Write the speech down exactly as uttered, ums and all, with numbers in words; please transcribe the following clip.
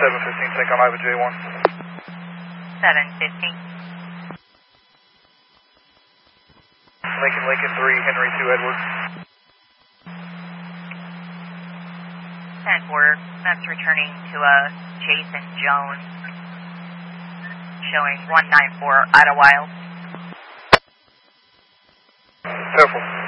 seven fifteen, take on Iva J one. seven fifteen. Lincoln, Lincoln three, Henry two, Edward. ten four, that's returning to uh, Jason Jones, showing one nine four Idlewild. Careful.